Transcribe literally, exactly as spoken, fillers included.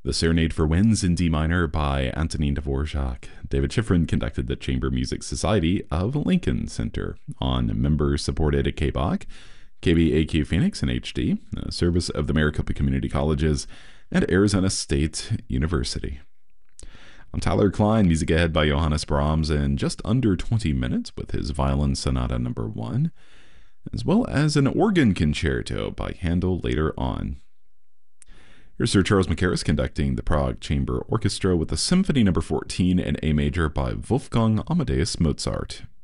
The Serenade for Winds in D minor by Antonin Dvorak. David Schifrin conducted the Chamber Music Society of Lincoln Center on member-supported K B O C, K B A Q Phoenix in H D, a service of the Maricopa Community Colleges, and Arizona State University. On Tyler Klein, music ahead by Johannes Brahms in just under twenty minutes with his Violin Sonata number one, as well as an organ concerto by Handel later on. Here's Sir Charles Mackerras conducting the Prague Chamber Orchestra with the Symphony number fourteen in A major by Wolfgang Amadeus Mozart.